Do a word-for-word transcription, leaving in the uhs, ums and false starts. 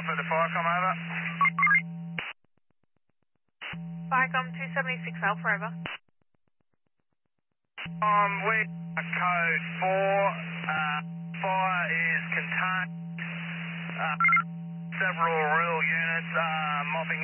Alpha to Firecom, over. Firecom two seventy-six Alpha, over. Um, we code four. Uh, fire is contained. Uh, several real units uh, mopping